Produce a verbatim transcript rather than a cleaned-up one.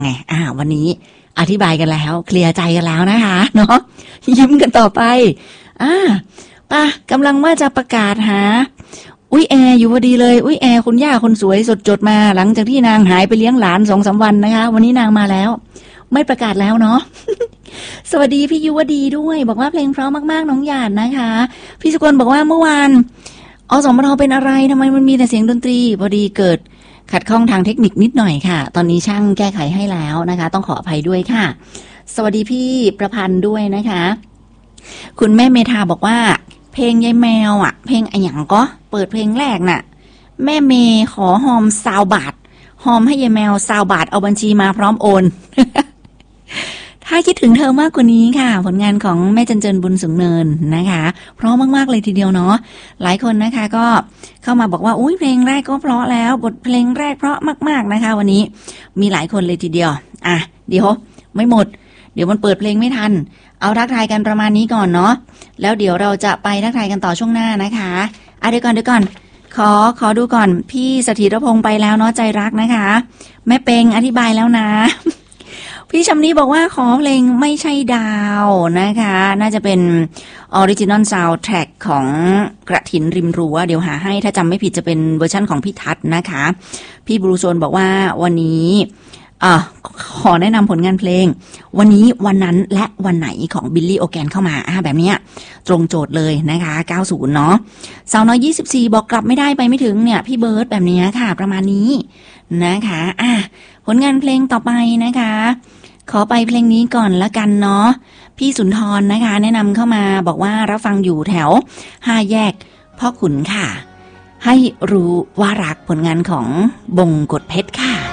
ไงอ่าวันนี้อธิบายกันแล้วเคลียร์ใจกันแล้วนะคะเนาะยิ้มกันต่อไปอ่าป่ะกำลังว่าจะประกาศหาอุ้ยแอร์อยู่พอดีเลยอุ้ยแอร์คุณย่าคนสวยสดจดมาหลังจากที่นางหายไปเลี้ยงหลานสองสามวันนะคะวันนี้นางมาแล้วไม่ประกาศแล้วเนาะ สวัสดีพี่ยุวดีด้วยบอกว่าเพลงเพราะมากๆน้องหยาดนะคะพี่สกลบอกว่าเมื่อวานอสมทเป็นอะไรทำไมมันมีแต่เสียงดนตรีพอดีเกิดขัดข้องทางเทคนิคนิดหน่อยค่ะตอนนี้ช่างแก้ไขให้แล้วนะคะต้องขออภัยด้วยค่ะสวัสดีพี่ประพันธ์ด้วยนะคะคุณแม่เมธาบอกว่าเพลงยายแมวอ่ะเพลงอะไรอย่างก็เปิดเพลงแรกน่ะแม่เมย์ขอหอมซาวบาทหอมให้ยายแมวซาวบาทเอาบัญชีมาพร้อมโอน ถ้าคิดถึงเธอมากกว่านี้ค่ะผลงานของแม่จันเจินบุญสูงเนินนะคะเพราะมากๆเลยทีเดียวเนาะหลายคนนะคะก็เข้ามาบอกว่าอุ้ยเพลงแรกก็เพราะแล้วบทเพลงแรกเพราะมากๆนะคะวันนี้มีหลายคนเลยทีเดียวอ่ะเดี๋ยวไม่หมดเดี๋ยวมันเปิดเพลงไม่ทันเอาทักทายกันประมาณนี้ก่อนเนาะแล้วเดี๋ยวเราจะไปทักทายกันต่อช่วงหน้านะคะอ่ะเดี๋ยวก่อนเดี๋ยวก่อนขอขอดูก่อนพี่สถิรพงษ์ไปแล้วเนาะใจรักนะคะแม่เปงอธิบายแล้วนะพี่ชำนี้บอกว่าขอเพลงไม่ใช่ดาวนะคะน่าจะเป็นออริจินอลซาวด์แทร็กของกระถินริมรั้วเดี๋ยวหาให้ถ้าจำไม่ผิดจะเป็นเวอร์ชั่นของพี่ทัศน์นะคะพี่บรูโซนบอกว่าวันนี้อ่าขอแนะนำผลงานเพลงวันนี้วันนั้นและวันไหนของบิลลี่โอแกนเข้ามาอ่าแบบนี้ตรงโจทย์เลยนะคะเก้าสิบเนาะสาวน้อยยี่สิบสี่บอกกลับไม่ได้ไปไม่ถึงเนี่ยพี่เบิร์ดแบบนี้ค่ะประมาณนี้นะคะอ่าผลงานเพลงต่อไปนะคะขอไปเพลงนี้ก่อนละกันเนาะพี่สุนทรนะคะแนะนำเข้ามาบอกว่ารับฟังอยู่แถวห้าแยกพ่อขุนค่ะให้รู้ว่ารักผลงานของบงกฎเพชรค่ะ